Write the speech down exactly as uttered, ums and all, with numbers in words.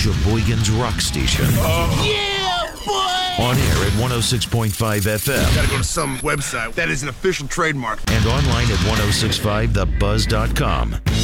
Sheboygan's rock station. Oh. Yeah, boy! On air at one oh six point five F M. Gotta go to some website that is an official trademark. And online at ten sixty-five the buzz dot com.